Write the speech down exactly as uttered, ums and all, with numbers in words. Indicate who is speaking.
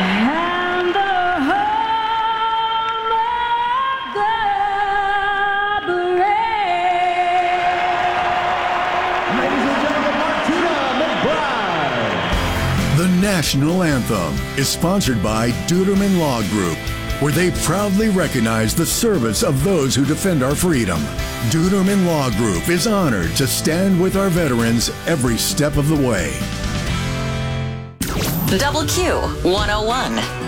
Speaker 1: And the home of the brave.
Speaker 2: Ladies and gentlemen, Martina McBride.
Speaker 3: The National Anthem is sponsored by Duderman Law Group, where they proudly recognize the service of those who defend our freedom. Duderman Law Group is honored to stand with our veterans every step of the way.
Speaker 4: Double Q one oh one.